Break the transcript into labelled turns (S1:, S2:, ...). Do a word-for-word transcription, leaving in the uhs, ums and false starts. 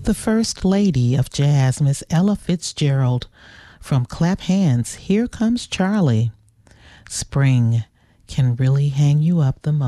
S1: The First Lady of Jazz, Miss Ella Fitzgerald, from Clap Hands, Here Comes Charlie. Spring can really hang you up the most.